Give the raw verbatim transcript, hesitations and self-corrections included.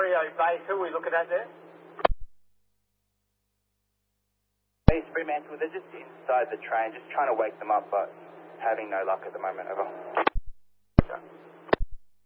Frio base, who are we looking at there? East Fremantle, they're just inside the train, just trying to wake them up, but having no luck at the moment, over. Okay.